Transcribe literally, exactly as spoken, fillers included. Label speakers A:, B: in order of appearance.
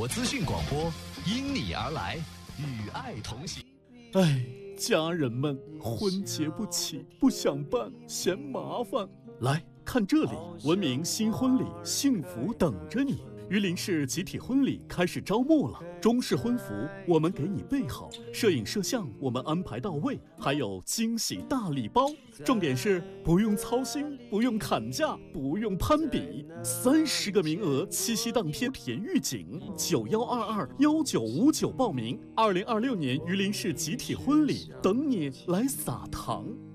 A: 资讯广播，因你而来，与爱同行。
B: 哎，家人们，婚结不起，不想办，嫌麻烦。来看这里，文明新婚礼，幸福等着你。榆林市集体婚礼开始招募了，中式婚服我们给你备好，摄影摄像我们安排到位，还有惊喜大礼包。重点是不用操心，不用砍价，不用攀比，三十个名额，七夕当天填预警，九幺二二幺九五九报名。二零二六年榆林市集体婚礼，等你来撒糖。